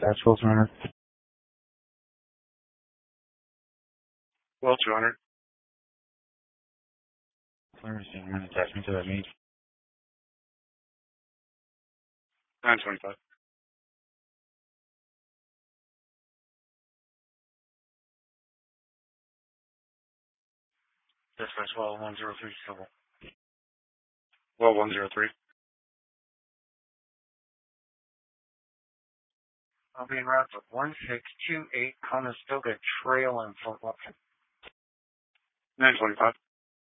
Dispatch, Will 200. Will 200. Clearance, gentlemen, attachment to that meet. 925. Dispatch, Well 103, civil. Will 103. I'll be en route for 1628 Conestoga Trail in Fort Washington. 925.